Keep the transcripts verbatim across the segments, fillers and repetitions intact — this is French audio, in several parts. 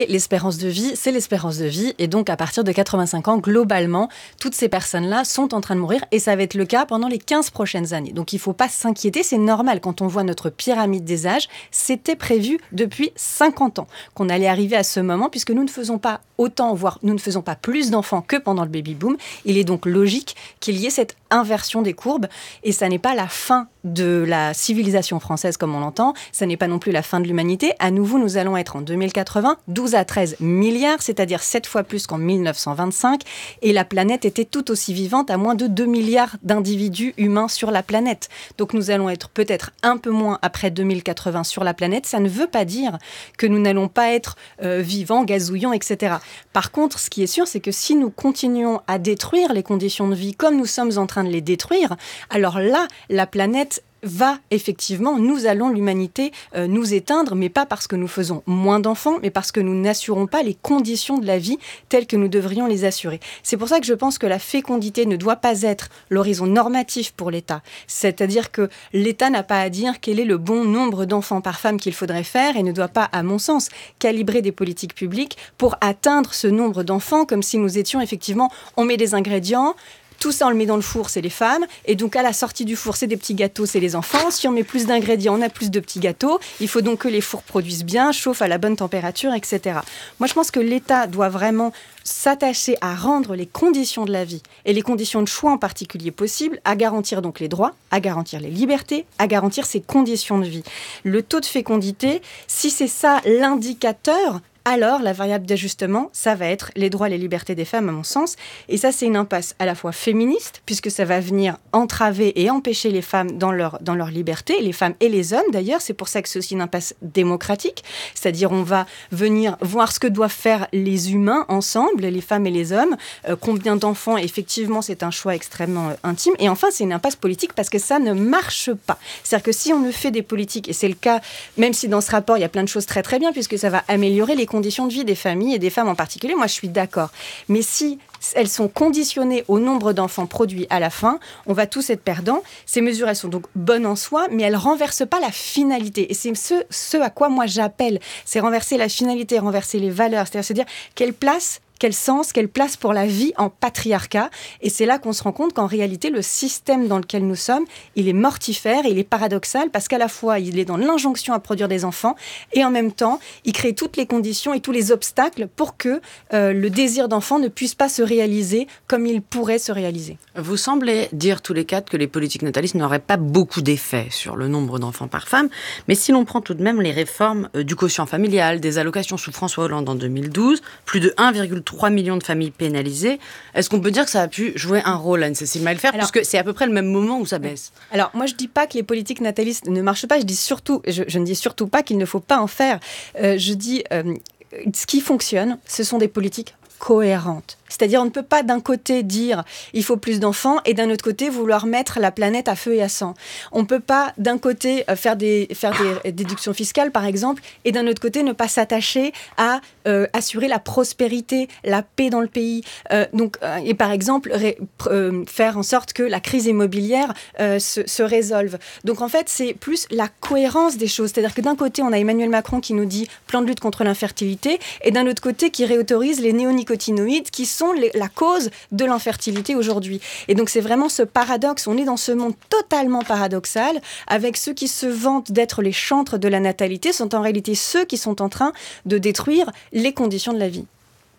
L'espérance de vie, c'est l'espérance de vie. Et donc, à partir de quatre-vingt-cinq ans, globalement, toutes ces personnes-là sont en train de mourir. Et ça va être le cas pendant les quinze prochaines années. Donc, il ne faut pas s'inquiéter. C'est normal. Quand on voit notre pyramide des âges, c'était prévu depuis cinquante ans qu'on allait arriver à ce moment, puisque nous ne faisons pas autant, voire nous ne faisons pas plus d'enfants que pendant le baby-boom. Il est donc logique qu'il y ait cette inversion des courbes. Et ça n'est pas la fin de la civilisation française comme on l'entend. Ça n'est pas non plus la fin de l'humanité. À nouveau, nous allons être en deux mille quatre-vingts, douze à treize milliards, c'est-à-dire sept fois plus qu'en mille neuf cent vingt-cinq. Et la planète était tout aussi vivante à moins de deux milliards d'individus humains sur la planète. Donc nous allons être peut-être un peu moins après deux mille quatre-vingts sur la planète. Ça ne veut pas dire que nous n'allons pas être euh, vivants, gazouillants, et cetera. Par contre, ce qui est sûr, c'est que si nous continuons à détruire les conditions de vie comme nous sommes en train de les détruire, alors là, la planète va effectivement, nous allons, l'humanité, euh, nous éteindre, mais pas parce que nous faisons moins d'enfants, mais parce que nous n'assurons pas les conditions de la vie telles que nous devrions les assurer. C'est pour ça que je pense que la fécondité ne doit pas être l'horizon normatif pour l'État. C'est-à-dire que l'État n'a pas à dire quel est le bon nombre d'enfants par femme qu'il faudrait faire et ne doit pas, à mon sens, calibrer des politiques publiques pour atteindre ce nombre d'enfants comme si nous étions effectivement, on met des ingrédients, tout ça, on le met dans le four, c'est les femmes. Et donc, à la sortie du four, c'est des petits gâteaux, c'est les enfants. Si on met plus d'ingrédients, on a plus de petits gâteaux. Il faut donc que les fours produisent bien, chauffent à la bonne température, et cetera. Moi, je pense que l'État doit vraiment s'attacher à rendre les conditions de la vie et les conditions de choix en particulier possibles, à garantir donc les droits, à garantir les libertés, à garantir ces conditions de vie. Le taux de fécondité, si c'est ça l'indicateur, alors la variable d'ajustement, ça va être les droits et les libertés des femmes, à mon sens. Et ça, c'est une impasse à la fois féministe, puisque ça va venir entraver et empêcher les femmes dans leur, dans leur liberté, les femmes et les hommes d'ailleurs. C'est pour ça que c'est aussi une impasse démocratique, c'est-à-dire on va venir voir ce que doivent faire les humains ensemble, les femmes et les hommes, euh, combien d'enfants, effectivement, c'est un choix extrêmement euh, intime. Et enfin, c'est une impasse politique parce que ça ne marche pas. C'est-à-dire que si on ne fait des politiques, et c'est le cas, même si dans ce rapport, il y a plein de choses très très bien, puisque ça va améliorer les conditions de vie des familles et des femmes en particulier, moi je suis d'accord. Mais si elles sont conditionnées au nombre d'enfants produits à la fin, on va tous être perdants. Ces mesures, elles sont donc bonnes en soi, mais elles ne renversent pas la finalité. Et c'est ce, ce à quoi moi j'appelle, c'est renverser la finalité, renverser les valeurs, c'est-à-dire se dire quelle place, quel sens, quelle place pour la vie en patriarcat. Et c'est là qu'on se rend compte qu'en réalité, le système dans lequel nous sommes, il est mortifère, il est paradoxal, parce qu'à la fois, il est dans l'injonction à produire des enfants, et en même temps, il crée toutes les conditions et tous les obstacles pour que euh, le désir d'enfant ne puisse pas se réaliser comme il pourrait se réaliser. Vous semblez dire tous les quatre que les politiques natalistes n'auraient pas beaucoup d'effet sur le nombre d'enfants par femme, mais si l'on prend tout de même les réformes euh, du quotient familial, des allocations sous François Hollande en deux mille douze, plus de un virgule trois millions de familles pénalisées. Est-ce qu'on peut dire que ça a pu jouer un rôle, Anne-Cécile Maillefert, parce que c'est à peu près le même moment où ça baisse? Alors, moi, je ne dis pas que les politiques natalistes ne marchent pas. Je dis surtout, je, je ne dis surtout pas qu'il ne faut pas en faire. Euh, je dis, euh, ce qui fonctionne, ce sont des politiques cohérentes. C'est-à-dire, on ne peut pas d'un côté dire il faut plus d'enfants et d'un autre côté vouloir mettre la planète à feu et à sang. On ne peut pas d'un côté faire des, faire des déductions fiscales, par exemple, et d'un autre côté ne pas s'attacher à euh, assurer la prospérité, la paix dans le pays. Euh, donc, euh, et par exemple, ré, euh, faire en sorte que la crise immobilière euh, se, se résolve. Donc en fait, c'est plus la cohérence des choses. C'est-à-dire que d'un côté, on a Emmanuel Macron qui nous dit plan de lutte contre l'infertilité, et d'un autre côté, qui réautorise les néonicotinoïdes qui sont sont les, la cause de l'infertilité aujourd'hui. Et donc c'est vraiment ce paradoxe, on est dans ce monde totalement paradoxal, avec ceux qui se vantent d'être les chantres de la natalité, sont en réalité ceux qui sont en train de détruire les conditions de la vie.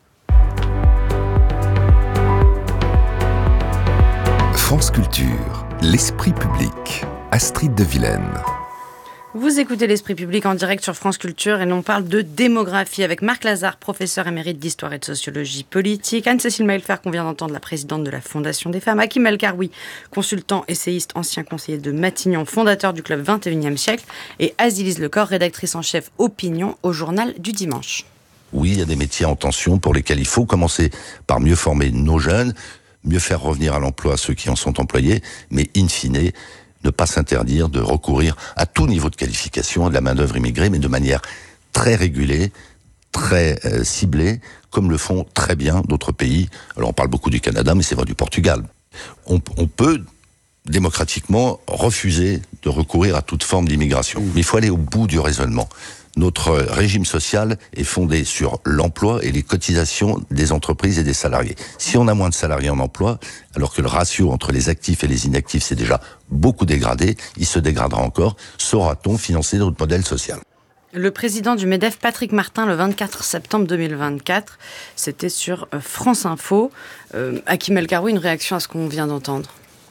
France Culture, l'esprit public, Astrid de Vilaine. Vous écoutez l'Esprit public en direct sur France Culture et on parle de démographie avec Marc Lazare, professeur émérite d'histoire et de sociologie politique, Anne-Cécile Maillefert, qu'on vient d'entendre, la présidente de la Fondation des femmes, Hakim El-Karoui, consultant, essayiste, ancien conseiller de Matignon, fondateur du club vingt et unième siècle, et Azilise Lecor, rédactrice en chef Opinion au journal du dimanche. Oui, il y a des métiers en tension pour lesquels il faut commencer par mieux former nos jeunes, mieux faire revenir à l'emploi ceux qui en sont employés, mais in fine, ne pas s'interdire de recourir à tout niveau de qualification à de la main-d'œuvre immigrée, mais de manière très régulée, très euh, ciblée, comme le font très bien d'autres pays. Alors on parle beaucoup du Canada, mais c'est vrai du Portugal. On, on peut démocratiquement refuser de recourir à toute forme d'immigration. Mais il faut aller au bout du raisonnement. Notre régime social est fondé sur l'emploi et les cotisations des entreprises et des salariés. Si on a moins de salariés en emploi, alors que le ratio entre les actifs et les inactifs s'est déjà beaucoup dégradé, il se dégradera encore. Saura-t-on financer notre modèle social ? Le président du MEDEF, Patrick Martin, le vingt-quatre septembre deux mille vingt-quatre, c'était sur France Info. Euh, Hakim El Karoui, une réaction à ce qu'on vient d'entendre ?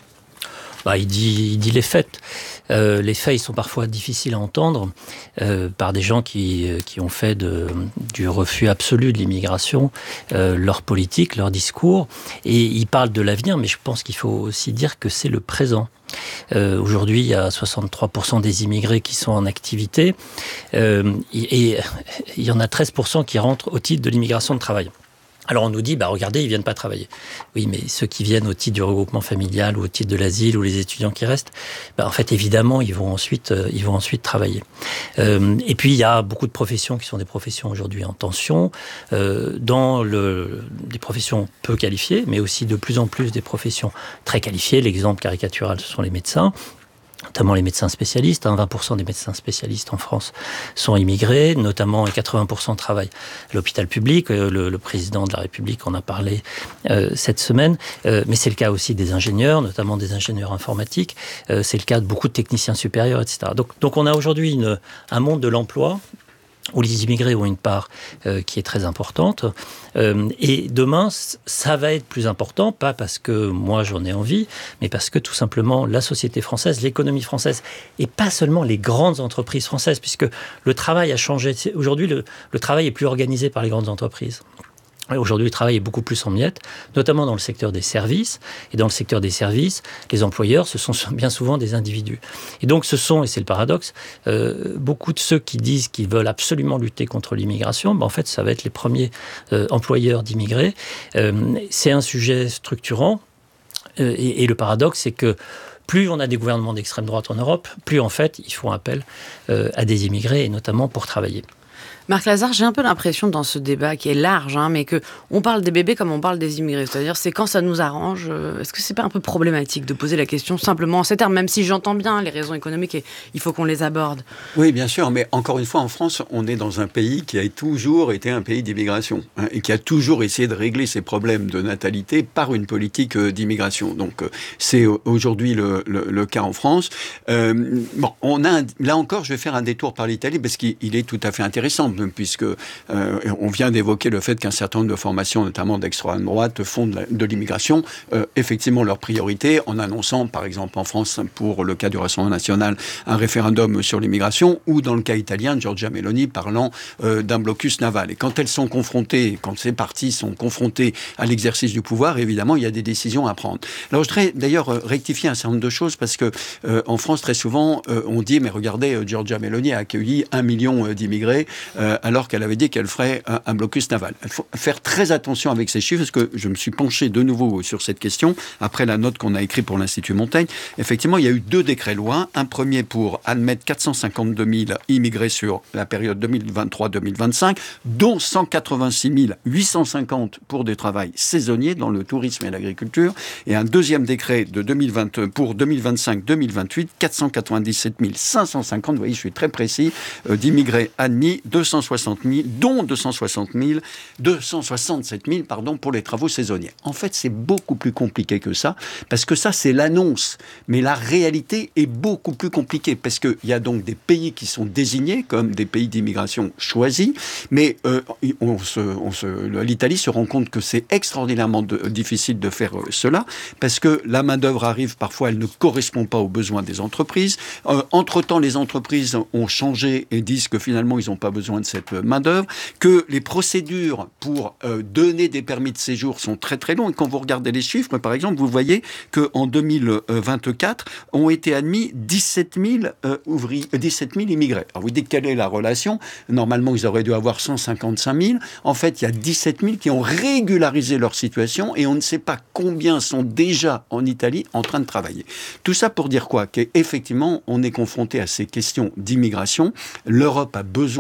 Bah, il dit, il dit les faits. Euh, les faits, ils sont parfois difficiles à entendre euh, par des gens qui, qui ont fait de, du refus absolu de l'immigration euh, leur politique, leur discours. Et ils parlent de l'avenir, mais je pense qu'il faut aussi dire que c'est le présent. Euh, aujourd'hui, il y a soixante-trois pour cent des immigrés qui sont en activité euh, et, et il y en a treize pour cent qui rentrent au titre de l'immigration de travail. Alors on nous dit, bah regardez, ils viennent pas travailler. Oui, mais ceux qui viennent au titre du regroupement familial ou au titre de l'asile ou les étudiants qui restent, bah en fait évidemment ils vont ensuite, euh, ils vont ensuite travailler. Euh, et puis il y a beaucoup de professions qui sont des professions aujourd'hui en tension, euh, dans le, des professions peu qualifiées, mais aussi de plus en plus des professions très qualifiées. L'exemple caricatural, ce sont les médecins. Notamment les médecins spécialistes, hein, vingt pour cent des médecins spécialistes en France sont immigrés, notamment quatre-vingts pour cent travaillent à l'hôpital public, le, le président de la République en a parlé euh, cette semaine, euh, mais c'est le cas aussi des ingénieurs, notamment des ingénieurs informatiques, euh, c'est le cas de beaucoup de techniciens supérieurs, et cetera. Donc, donc on a aujourd'hui une, un monde de l'emploi où les immigrés ont une part euh, qui est très importante. Euh, et demain, ça va être plus important, pas parce que moi j'en ai envie, mais parce que tout simplement la société française, l'économie française, et pas seulement les grandes entreprises françaises, puisque le travail a changé. Aujourd'hui, le, le travail est plus organisé par les grandes entreprises. Aujourd'hui, le travail est beaucoup plus en miettes, notamment dans le secteur des services. Et dans le secteur des services, les employeurs, ce sont bien souvent des individus. Et donc, ce sont, et c'est le paradoxe, euh, beaucoup de ceux qui disent qu'ils veulent absolument lutter contre l'immigration, ben en fait, ça va être les premiers euh, employeurs d'immigrés. Euh, c'est un sujet structurant. Euh, et, et le paradoxe, c'est que plus on a des gouvernements d'extrême droite en Europe, plus en fait, ils font appel euh, à des immigrés, et notamment pour travailler. Marc Lazare, j'ai un peu l'impression dans ce débat qui est large, hein, mais qu'on parle des bébés comme on parle des immigrés. C'est-à-dire, c'est quand ça nous arrange. Euh, est-ce que c'est pas un peu problématique de poser la question simplement en ces termes, même si j'entends bien les raisons économiques et il faut qu'on les aborde? Oui, bien sûr, mais encore une fois, en France, on est dans un pays qui a toujours été un pays d'immigration, hein, et qui a toujours essayé de régler ses problèmes de natalité par une politique euh, d'immigration. Donc, euh, c'est aujourd'hui le, le, le cas en France. Euh, bon, on a un, là encore, je vais faire un détour par l'Italie parce qu'il est tout à fait intéressant, puisque euh, on vient d'évoquer le fait qu'un certain nombre de formations, notamment d'extrême droite, font de, la, de l'immigration euh, effectivement leur priorité, en annonçant, par exemple en France, pour le cas du Rassemblement national, un référendum sur l'immigration, ou dans le cas italien, Giorgia Meloni parlant euh, d'un blocus naval. Et quand elles sont confrontées, quand ces partis sont confrontés à l'exercice du pouvoir, évidemment, il y a des décisions à prendre. Alors, je voudrais d'ailleurs rectifier un certain nombre de choses, parce que euh, en France, très souvent, euh, on dit, mais regardez, euh, Giorgia Meloni a accueilli un million euh, d'immigrés, euh, alors qu'elle avait dit qu'elle ferait un, un blocus naval. Il faut faire très attention avec ces chiffres, parce que je me suis penché de nouveau sur cette question, après la note qu'on a écrite pour l'Institut Montaigne. Effectivement, il y a eu deux décrets-lois. Un premier pour admettre quatre cent cinquante-deux mille immigrés sur la période deux mille vingt-trois deux mille vingt-cinq, dont cent quatre-vingt-six mille huit cent cinquante pour des travails saisonniers dans le tourisme et l'agriculture. Et un deuxième décret de deux mille vingt, pour deux mille vingt-cinq deux mille vingt-huit, quatre cent quatre-vingt-dix-sept mille cinq cent cinquante, vous voyez, je suis très précis, euh, d'immigrés admis, deux cent soixante mille, dont deux cent soixante mille, deux cent soixante-sept mille pardon, pour les travaux saisonniers. En fait, c'est beaucoup plus compliqué que ça, parce que ça, c'est l'annonce. Mais la réalité est beaucoup plus compliquée, parce qu'il y a donc des pays qui sont désignés comme des pays d'immigration choisis, mais euh, on se, on se, l'Italie se rend compte que c'est extraordinairement de, difficile de faire euh, cela, parce que la main-d'œuvre arrive, parfois elle ne correspond pas aux besoins des entreprises. Euh, entre-temps, les entreprises ont changé et disent que finalement, ils n'ont pas besoin de cette main-d'œuvre, que les procédures pour euh, donner des permis de séjour sont très très longues. Quand vous regardez les chiffres, par exemple, vous voyez qu'en deux mille vingt-quatre, ont été admis dix-sept mille euh, ouvriers, dix-sept mille immigrés. Alors vous dites quelle est la relation? Normalement, ils auraient dû avoir cent cinquante-cinq mille. En fait, il y a dix-sept mille qui ont régularisé leur situation et on ne sait pas combien sont déjà en Italie en train de travailler. Tout ça pour dire quoi? Qu'effectivement, on est confronté à ces questions d'immigration. L'Europe a besoin d'immigration.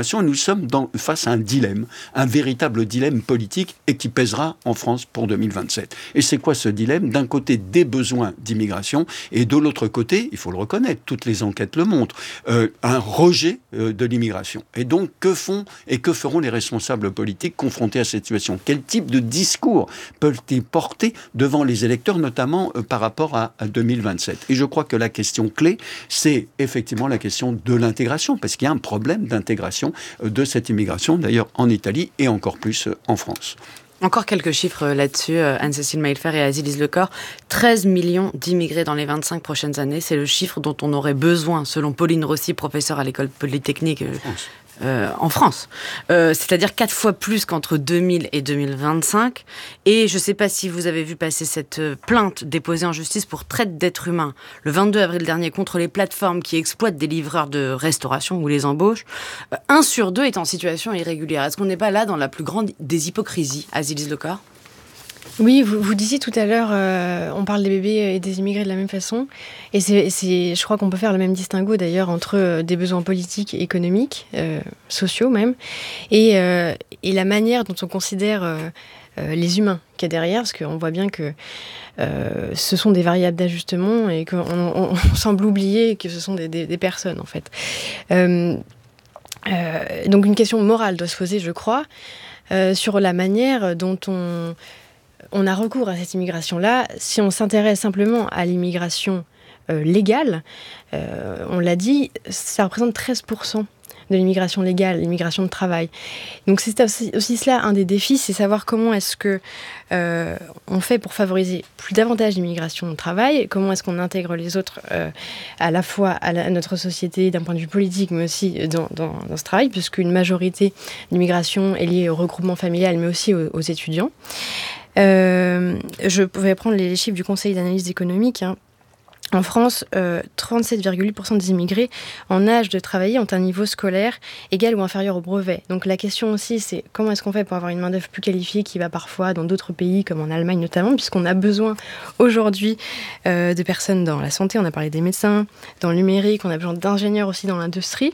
d'immigration. Nous sommes dans, face à un dilemme, un véritable dilemme politique et qui pèsera en France pour deux mille vingt-sept. Et c'est quoi ce dilemme ? D'un côté, des besoins d'immigration et de l'autre côté, il faut le reconnaître, toutes les enquêtes le montrent, euh, un rejet euh, de l'immigration. Et donc, que font et que feront les responsables politiques confrontés à cette situation ? Quel type de discours peuvent-ils porter devant les électeurs, notamment euh, par rapport à, à deux mille vingt-sept ? Et je crois que la question clé, c'est effectivement la question de l'intégration, parce qu'il y a un problème d'intégration euh, de cette immigration, d'ailleurs en Italie et encore plus euh, en France. Encore quelques chiffres là-dessus, Anne-Cécile Maillefert et Aziz Lecor. treize millions d'immigrés dans les vingt-cinq prochaines années, c'est le chiffre dont on aurait besoin, selon Pauline Rossi, professeure à l'école polytechnique France. Euh, en France. Euh, c'est-à-dire quatre fois plus qu'entre deux mille et deux mille vingt-cinq. Et je ne sais pas si vous avez vu passer cette plainte déposée en justice pour traite d'êtres humains le vingt-deux avril dernier contre les plateformes qui exploitent des livreurs de restauration ou les embauchent. Euh, un sur deux est en situation irrégulière. Est-ce qu'on n'est pas là dans la plus grande des hypocrisies, Aziz Lecor ? Oui, vous, vous disiez tout à l'heure, euh, on parle des bébés et des immigrés de la même façon. Et c'est, c'est, je crois qu'on peut faire le même distinguo d'ailleurs entre euh, des besoins politiques, économiques, euh, sociaux même, et, euh, et la manière dont on considère euh, euh, les humains qu'il y a derrière, parce qu'on voit bien que euh, ce sont des variables d'ajustement et qu'on on, on semble oublier que ce sont des, des, des personnes en fait. Euh, euh, donc une question morale doit se poser, je crois, euh, sur la manière dont on... on a recours à cette immigration-là. Si on s'intéresse simplement à l'immigration euh, légale, euh, on l'a dit, ça représente treize pour cent de l'immigration légale, l'immigration de travail. Donc c'est aussi, aussi cela un des défis, c'est savoir comment est-ce que euh, on fait pour favoriser plus davantage l'immigration de travail, comment est-ce qu'on intègre les autres euh, à la fois à, la, à notre société d'un point de vue politique, mais aussi dans, dans, dans ce travail, puisqu'une majorité de l'immigration est liée au regroupement familial, mais aussi aux, aux étudiants. Euh, je vais prendre les chiffres du Conseil d'analyse économique. Hein. En France, euh, trente-sept virgule huit pour cent des immigrés en âge de travailler ont un niveau scolaire égal ou inférieur au brevet. Donc la question aussi, c'est comment est-ce qu'on fait pour avoir une main-d'œuvre plus qualifiée qui va parfois dans d'autres pays, comme en Allemagne notamment, puisqu'on a besoin aujourd'hui euh, de personnes dans la santé, on a parlé des médecins, dans le numérique, on a besoin d'ingénieurs aussi dans l'industrie.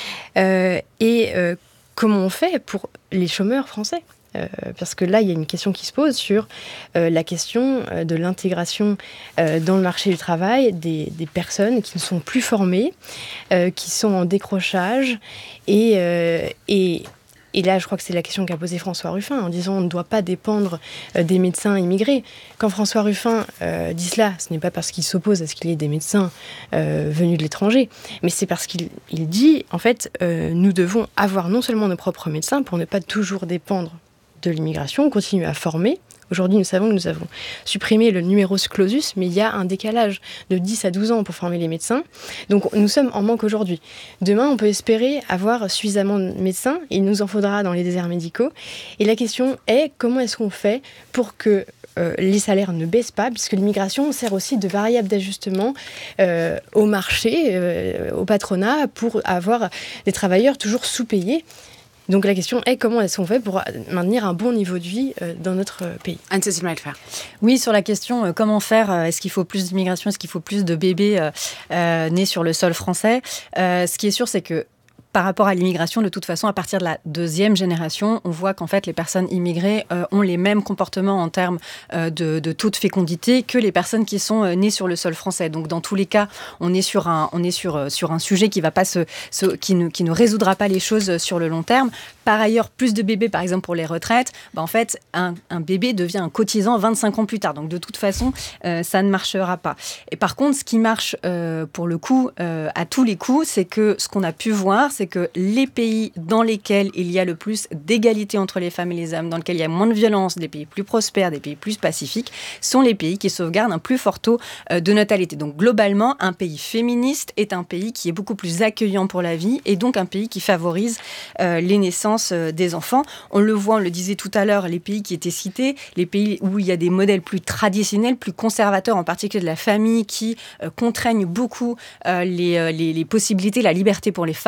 Euh, et euh, comment on fait pour les chômeurs français ? Euh, parce que là, il y a une question qui se pose sur euh, la question euh, de l'intégration euh, dans le marché du travail des, des personnes qui ne sont plus formées, euh, qui sont en décrochage. Et, euh, et, et là, je crois que c'est la question qu'a posée François Ruffin, en disant on ne doit pas dépendre euh, des médecins immigrés. Quand François Ruffin euh, dit cela, ce n'est pas parce qu'il s'oppose à ce qu'il y ait des médecins euh, venus de l'étranger, mais c'est parce qu'il il dit, en fait, euh, nous devons avoir non seulement nos propres médecins pour ne pas toujours dépendre de l'immigration, on continue à former. Aujourd'hui, nous savons que nous avons supprimé le numerus clausus, mais il y a un décalage de dix à douze ans pour former les médecins. Donc, nous sommes en manque aujourd'hui. Demain, on peut espérer avoir suffisamment de médecins. Il nous en faudra dans les déserts médicaux. Et la question est, comment est-ce qu'on fait pour que euh, les salaires ne baissent pas, puisque l'immigration sert aussi de variable d'ajustement euh, au marché, euh, au patronat, pour avoir des travailleurs toujours sous-payés. Donc la question est comment est-ce qu'on fait pour maintenir un bon niveau de vie euh, dans notre euh, pays. Anne-Cécile Maillefert. Oui, sur la question euh, comment faire, euh, est-ce qu'il faut plus d'immigration, est-ce qu'il faut plus de bébés euh, euh, nés sur le sol français, euh, ce qui est sûr, c'est que par rapport à l'immigration, de toute façon, à partir de la deuxième génération, on voit qu'en fait, les personnes immigrées euh, ont les mêmes comportements en termes euh, de, de taux de fécondité que les personnes qui sont euh, nées sur le sol français. Donc, dans tous les cas, on est sur un, on est sur, euh, sur un sujet qui va pas se, se, qui ne, qui ne résoudra pas les choses sur le long terme. Par ailleurs, plus de bébés, par exemple, pour les retraites, bah, en fait, un, un bébé devient un cotisant vingt-cinq ans plus tard. Donc, de toute façon, euh, ça ne marchera pas. Et par contre, ce qui marche, euh, pour le coup, euh, à tous les coups, c'est que ce qu'on a pu voir, c'est que les pays dans lesquels il y a le plus d'égalité entre les femmes et les hommes, dans lesquels il y a moins de violence, des pays plus prospères, des pays plus pacifiques, sont les pays qui sauvegardent un plus fort taux euh, de natalité. Donc, globalement, un pays féministe est un pays qui est beaucoup plus accueillant pour la vie et donc un pays qui favorise euh, les naissances des enfants. On le voit, on le disait tout à l'heure, les pays qui étaient cités, les pays où il y a des modèles plus traditionnels, plus conservateurs, en particulier de la famille, qui euh, contraignent beaucoup euh, les, euh, les, les possibilités, la liberté pour les femmes, comme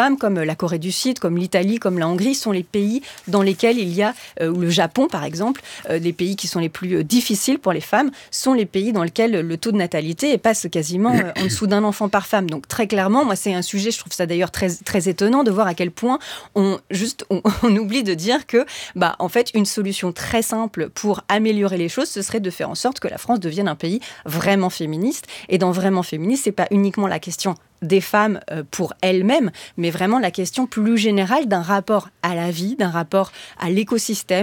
la Corée du Sud, comme l'Italie, comme la Hongrie, sont les pays dans lesquels il y a, euh, ou le Japon par exemple, euh, les pays qui sont les plus euh, difficiles pour les femmes, sont les pays dans lesquels le taux de natalité passe quasiment euh, en dessous d'un enfant par femme. Donc très clairement, moi c'est un sujet, je trouve ça d'ailleurs très, très étonnant de voir à quel point on, juste, on, on oublie de dire que, bah, en fait, une solution très simple pour améliorer les choses, ce serait de faire en sorte que la France devienne un pays vraiment féministe. Et dans vraiment féministe, c'est pas uniquement la question des femmes pour elles-mêmes, mais vraiment la question plus générale d'un rapport à la vie, d'un rapport à l'écosystème,